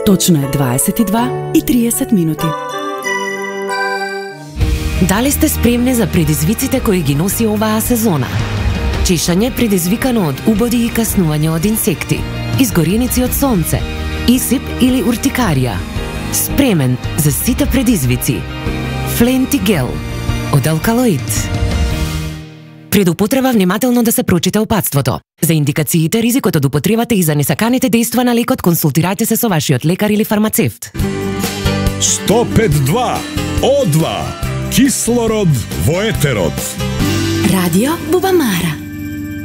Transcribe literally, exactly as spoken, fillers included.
Точно е дваесет и два и триесет минути. Дали сте спремни за предизвиците кои ги носи оваа сезона? Чешање предизвикано од убоди и каснување од инсекти, изгореници од сонце, исип или уртикарија. Спремен за сите предизвици. Фленти гел од алкалоид. Пред употреба внимателно да се прочита упатството. За индикациите, ризикот од употребата и за несаканите дејства на лекот, консултирајте се со вашиот лекар или фармацевт. сто пет и два О два. Кислород во етерот. Радио Бубамара.